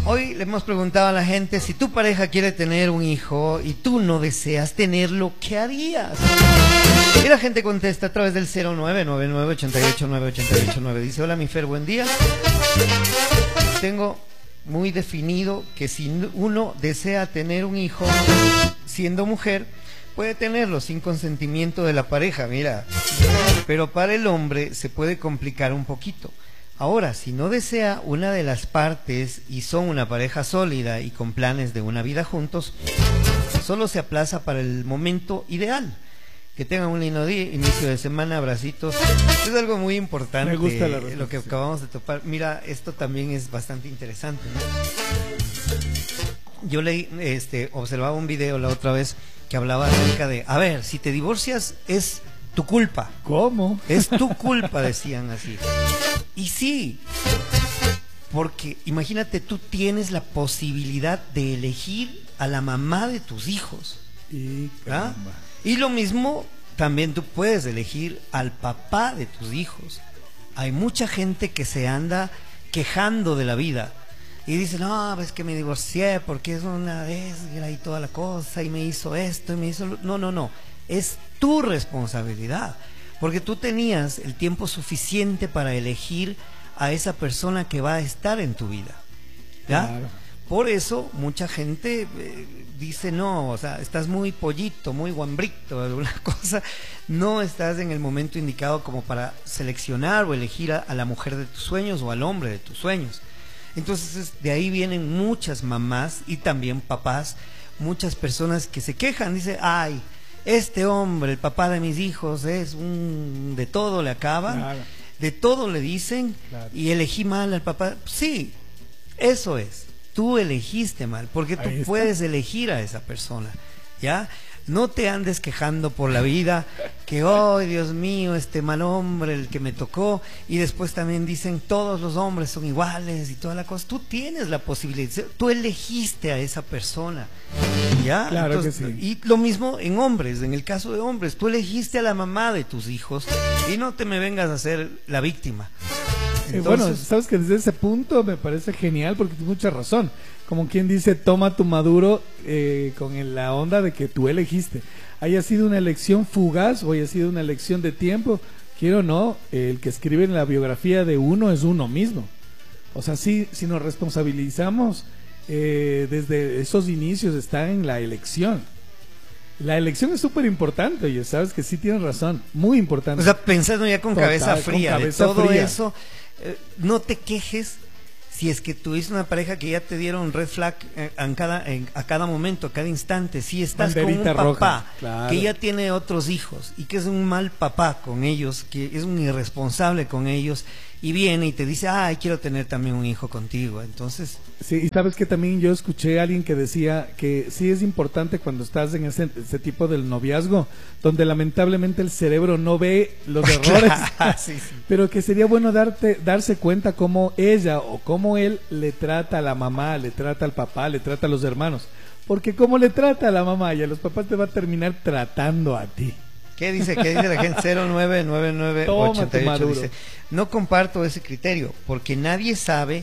Hoy le hemos preguntado a la gente, si tu pareja quiere tener un hijo y tú no deseas tenerlo, ¿qué harías? Y la gente contesta a través del 0999889889. Dice: hola mi Fer, buen día. Tengo muy definido que si uno desea tener un hijo siendo mujer, puede tenerlo sin consentimiento de la pareja, mira. Pero para el hombre se puede complicar un poquito. Ahora, si no desea una de las partes y son una pareja sólida y con planes de una vida juntos, solo se aplaza para el momento ideal. Que tengan un lindo día, inicio de semana, abracitos. Es algo muy importante. Me gusta la respuesta, lo que acabamos de topar. Mira, esto también es bastante interesante, ¿no? Yo observaba un video la otra vez que hablaba acerca de, a ver, si te divorcias es tu culpa. ¿Cómo? Es tu culpa, decían así. Y sí, porque imagínate, tú tienes la posibilidad de elegir a la mamá de tus hijos. ¿Ah? Y lo mismo, también tú puedes elegir al papá de tus hijos. Hay mucha gente que se anda quejando de la vida y dice, no, es que me divorcié porque es una desgracia y toda la cosa, y me hizo esto y me hizo no, no, no, es tu responsabilidad, porque tú tenías el tiempo suficiente para elegir a esa persona que va a estar en tu vida, ¿ya? Claro. Por eso mucha gente dice, no, o sea, estás muy pollito, muy guambrito, alguna cosa, no estás en el momento indicado como para seleccionar o elegir a la mujer de tus sueños o al hombre de tus sueños. Entonces de ahí vienen muchas mamás y también papás, muchas personas que se quejan, dicen, ay, este hombre, el papá de mis hijos, es un de todo le acaba, claro, de todo le dicen, claro, y elegí mal al papá. Sí, eso es, tú elegiste mal, porque tú puedes elegir a esa persona, ¿ya? No te andes quejando por la vida, que, oh, Dios mío, este mal hombre, el que me tocó, y después también dicen, todos los hombres son iguales y toda la cosa. Tú tienes la posibilidad, tú elegiste a esa persona, ¿ya? Claro. Entonces, que sí. Y lo mismo en hombres, en el caso de hombres, tú elegiste a la mamá de tus hijos y no te me vengas a ser la víctima. Entonces, bueno, sabes que desde ese punto me parece genial porque tienes mucha razón. Como quien dice, toma tu maduro con la onda de que tú elegiste. Haya sido una elección fugaz o haya sido una elección de tiempo, quiero o no, el que escribe en la biografía de uno es uno mismo. O sea, si nos responsabilizamos desde esos inicios, está en la elección. La elección es súper importante, oye, sabes que sí tienes razón, muy importante. O sea, pensando ya con cabeza fría, con cabeza de todo fría. eso, no te quejes si es que tuviste una pareja que ya te dieron red flag a cada momento, a cada instante. Si estás banderita con un papá roja, claro, que ya tiene otros hijos y que es un mal papá con ellos, que es un irresponsable con ellos, y viene y te dice, ay, quiero tener también un hijo contigo, entonces... Sí, y sabes que también yo escuché a alguien que decía que sí es importante cuando estás en ese tipo del noviazgo, donde lamentablemente el cerebro no ve los errores, sí, sí, pero que sería bueno darse cuenta cómo ella o cómo él le trata a la mamá, le trata al papá, le trata a los hermanos, porque como le trata a la mamá y a los papás te va a terminar tratando a ti. ¿Qué dice la gente? 099988. Dice, no comparto ese criterio, porque nadie sabe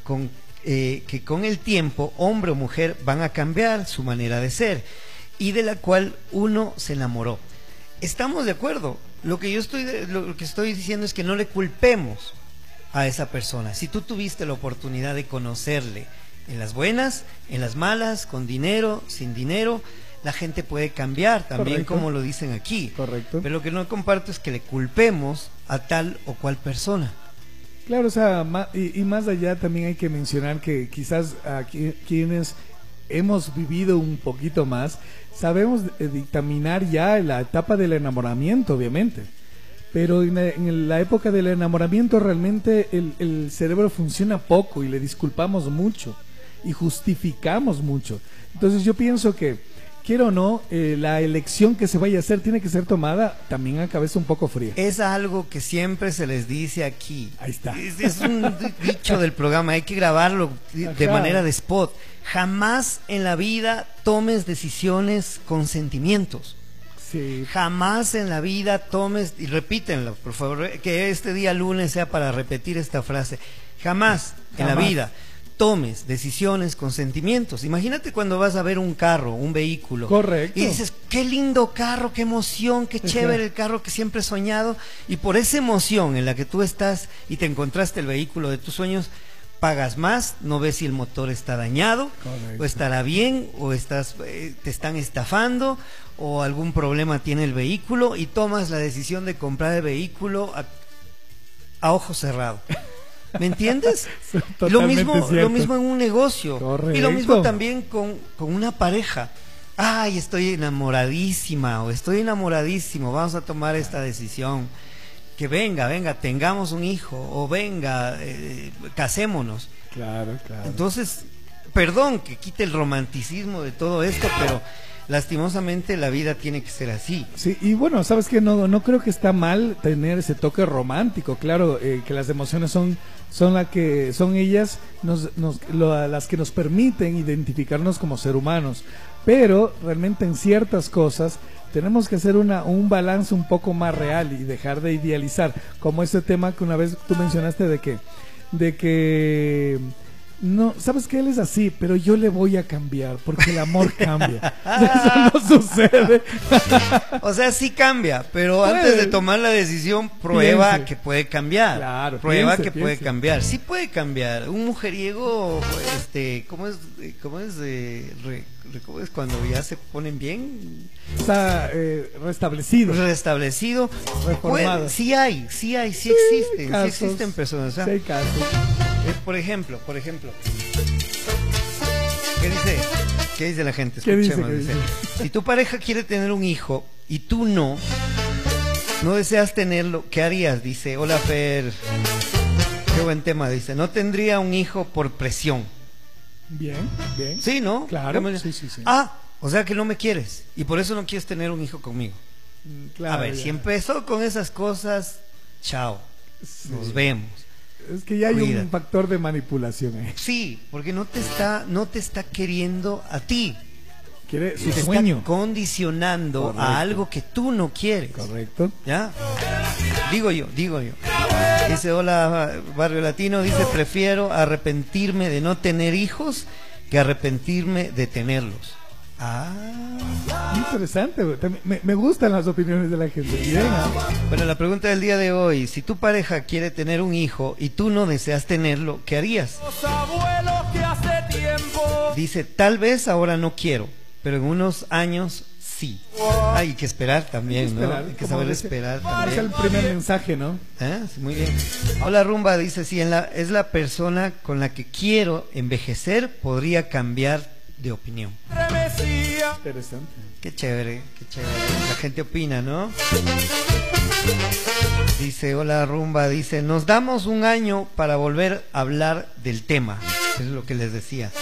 que con el tiempo, hombre o mujer, van a cambiar su manera de ser, y de la cual uno se enamoró. Estamos de acuerdo. Lo que estoy diciendo es que no le culpemos a esa persona. Si tú tuviste la oportunidad de conocerle en las buenas, en las malas, con dinero, sin dinero, la gente puede cambiar también. Correcto. Como lo dicen aquí. Correcto. Pero lo que no comparto es que le culpemos a tal o cual persona. Claro, o sea, y más allá también hay que mencionar que quizás quienes hemos vivido un poquito más, sabemos dictaminar ya la etapa del enamoramiento, obviamente. Pero en la época del enamoramiento realmente el cerebro funciona poco y le disculpamos mucho y justificamos mucho. Entonces yo pienso que, quiero o no, la elección que se vaya a hacer tiene que ser tomada también a cabeza un poco fría. Es algo que siempre se les dice aquí. Ahí está. Es un dicho del programa, hay que grabarlo de manera de spot. Jamás en la vida tomes decisiones con sentimientos. Sí. Jamás en la vida tomes, y repítenlo, por favor, que este día lunes sea para repetir esta frase. Jamás en la vida tomes decisiones con sentimientos. Imagínate cuando vas a ver un carro, un vehículo. Correcto. Y dices, qué lindo carro, qué emoción, qué chévere el carro que siempre he soñado. Y por esa emoción en la que tú estás y te encontraste el vehículo de tus sueños, pagas más, no ves si el motor está dañado, o estará bien, o te están estafando, o algún problema tiene el vehículo, y tomas la decisión de comprar el vehículo a ojo cerrado. ¿Me entiendes? Lo mismo en un negocio. Correcto. Y lo mismo también con una pareja. Ay, estoy enamoradísima o estoy enamoradísimo, vamos a tomar esta decisión. Que venga, tengamos un hijo, o venga, casémonos. Claro. Entonces, perdón que quite el romanticismo de todo esto, pero lastimosamente la vida tiene que ser así. Sí, y bueno, sabes que no creo que está mal tener ese toque romántico. Claro, que las emociones son ellas las que nos permiten identificarnos como ser humanos, pero realmente en ciertas cosas tenemos que hacer un balance un poco más real y dejar de idealizar, como ese tema que una vez tú mencionaste de que no, sabes que él es así, pero yo le voy a cambiar porque el amor cambia. Eso no sucede. O sea, sí cambia, pero antes de tomar la decisión, prueba que puede cambiar. Claro, prueba que puede cambiar. Sí puede cambiar. Un mujeriego, ¿cómo es cuando ya se ponen bien? Está restablecido. Reformado. Sí existen personas. Sí hay casos. Por ejemplo, ¿qué dice la gente? ¿Qué dice? Si tu pareja quiere tener un hijo y tú no deseas tenerlo, ¿qué harías? Dice, hola Fer, qué buen tema, dice, no tendría un hijo por presión. Bien. Sí, ¿no? Claro, sí. O sea que no me quieres y por eso no quieres tener un hijo conmigo. Claro, a ver, si empezó con esas cosas, chao, nos vemos. Es que ya hay un factor de manipulación ahí. Sí, porque no te está queriendo a ti. Quiere su te sueño. Está condicionando a algo que tú no quieres. Correcto. ¿Ya? Digo yo. Dice, hola Barrio Latino, dice, prefiero arrepentirme de no tener hijos que arrepentirme de tenerlos. Interesante. Me gustan las opiniones de la gente. Bien. Bueno, la pregunta del día de hoy, si tu pareja quiere tener un hijo y tú no deseas tenerlo, ¿qué harías? Dice, tal vez ahora no quiero, pero en unos años sí. Hay que esperar también, ¿no? Hay que saber esperar también. Es el primer mensaje, ¿no? Sí, muy bien. Hola Rumba, dice, si es la persona con la que quiero envejecer, podría cambiar de opinión. Interesante. Qué chévere. La gente opina, ¿no? Dice, hola Rumba, dice, nos damos un año para volver a hablar del tema. Eso es lo que les decía.